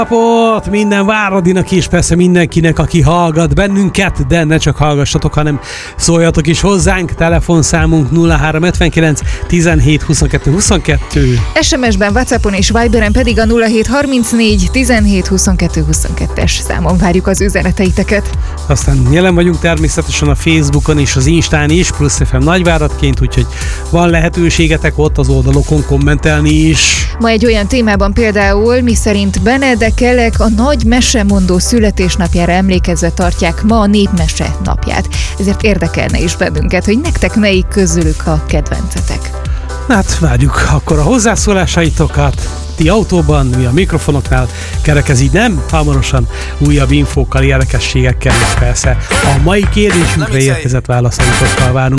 Napot minden Váradinak és persze mindenkinek, aki hallgat bennünket, de ne csak hallgassatok, hanem szóljatok is hozzánk. Telefonszámunk 0379 17 22 22. SMS-ben, WhatsAppon és Viberen pedig a 0734 17 22 22-es számon várjuk az üzeneteiteket. Aztán jelen vagyunk természetesen a Facebookon és az Instán is, Plusz FM Nagyváradként, úgyhogy van lehetőségetek ott az oldalokon kommentelni is. Ma egy olyan témában például, miszerint Benedek Elek a nagy mesemondó születésnapjára emlékezve tartják ma a népmese napját. Ezért érdekelne is bennünket, hogy nektek melyik közülük a kedvencetek. Hát várjuk akkor a hozzászólásaitokat. Ti autóban, mi a mikrofonoknál, kerekez így nem? Hamarosan újabb infókkal, érdekességekkel és persze a mai kérdésünkre érkezett válaszaitokkal várunk.